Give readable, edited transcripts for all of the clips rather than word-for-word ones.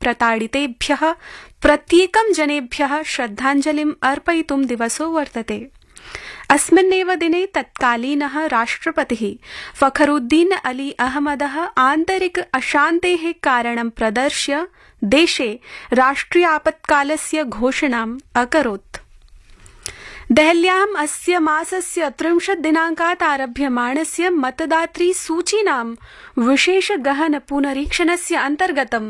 प्रताडितेभ्यः प्रत्येकं जनेभ्यः श्रद्धाञ्जलिम् अर्पयितुं दिवसो वर्तते। अस्मिन्नेव दिने तत्कालीनः राष्ट्रपतिः फखरुद्दीन अली अहमदः आन्तरिक अशान्तेः कारणं प्रदर्श्य देशे राष्ट्रियापत्कालस्य घोषणाम् अकरोत्। देहल्याम् अस्य मासस्य 30 दिनाङ्कात् आरभ्यमाणस्य मतदातृ सूचीनां विशेष गहन पुनरीक्षणस्य अन्तर्गतम्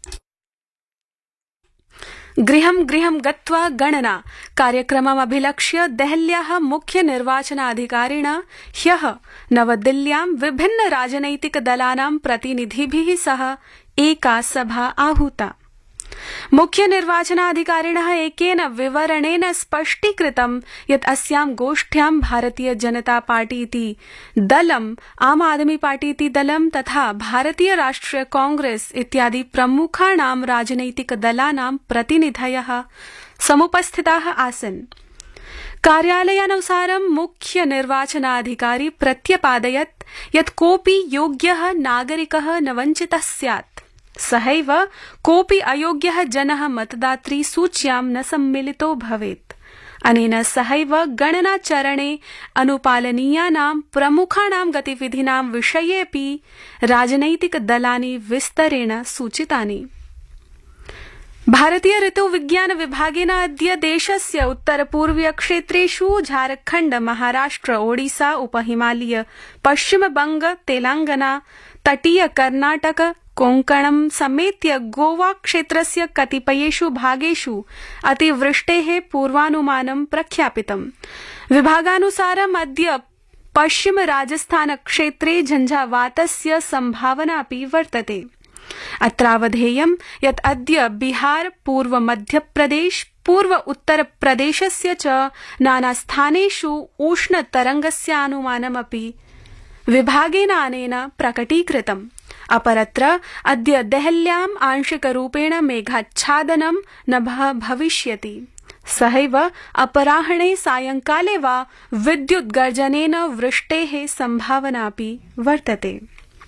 गृहं गृहं गत्वा गणना कार्यक्रममभिलक्ष्य देहल्याः मुख्य निर्वाचनाधिकारिणा ह्यः नवदिल्ल्यां विभिन्न राजनैतिकदलानां प्रतिनिधिभिः सह एका सभा आहूता। मुख्य निर्वाचनाधिकारिणः एकेन विवरणेन स्पष्टीकृतं यत् अस्यां गोष्ठ्यां भारतीय जनता पार्टी इति दलम्, आम आदमी पार्टी इति दलं तथा भारतीय राष्ट्रिय कांग्रेस इत्यादि प्रमुखाणां राजनैतिकदलानां प्रतिनिधयः समुपस्थिताः आसन्। कार्यालयानुसारं मुख्य निर्वाचनाधिकारी प्रत्यपादयत् यत् कोऽपि योग्यः नागरिकः न वञ्चितः स्यात्। सहैव कोऽपि अयोग्यः जनः मतदातृ सूच्यां न सम्मिलितो भवेत्। अनेन सहैव गणनाचरणे अनुपालनीयानां प्रमुखाणां गतिविधीनां विषयेऽपि राजनैतिकदलानि विस्तरेण सूचितानि। भारतीय ऋतुविज्ञान विभागेन अद्य देशस्य उत्तरपूर्वीय क्षेत्रेषु झारखण्ड, महाराष्ट्र, ओडिसा, उपहिमालय, पश्चिमबंग, तेलंगाना, तटीय कर्नाटक, कोंकणं समेत्य गोवा क्षेत्रस्य कतिपयेषु भागेषु अतिवृष्टेः पूर्वानुमानं प्रख्यापितम्। विभागानुसारम् अद्य पश्चिम राजस्थान क्षेत्रे झंझावातस्य संभावनापि वर्तते। अत्रावधेयं यत् अद्य बिहार, पूर्व मध्यप्रदेश, पूर्व उत्तरप्रदेशस्य च नानास्थानेषु उष्णतरङ्गस्यानुमानमपि विभागेन अनेन प्रकटीकृतम्। अपरत्र अद्य देहल्याम् आंशिकरूपेण मेघाच्छादनं न भविष्यति। सहैव अपराह्णे सायंकाले वा विद्युद्गर्जनेन वृष्टेः संभावनापि वर्तते।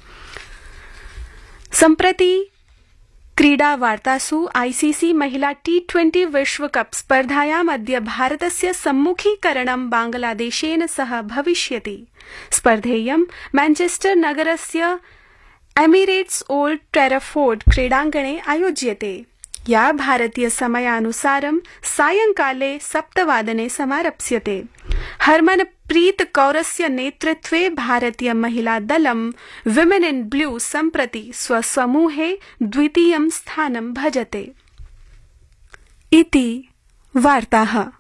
सम्प्रति क्रीडावार्तासु आईसीसी महिला T20 विश्वकप स्पर्धायाम् अद्य भारतस्य सम्मुखीकरणं बांग्लादेशेन सह भविष्यति। स्पर्धेयं मैनचेस्टर नगरस्य एमिरेट्स ओल्ड ट्रैफोर्ड क्रीडाङ्गणे आयोज्यते, या भारतीय समयानुसारं सायंकाले 7 वादने समारप्स्यते। हरमनप्रीत कौरस्य नेतृत्वे भारतीय महिला दलं विमेन इन ब्लू सम्प्रति स्वसमूहे द्वितीयं स्थानं भजते। इति वार्ताः।